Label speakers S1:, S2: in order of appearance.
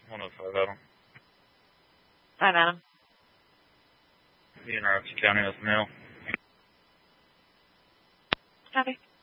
S1: 105 Adam.
S2: Hi, madam.
S1: Be in Roxy County with mail.
S2: Copy.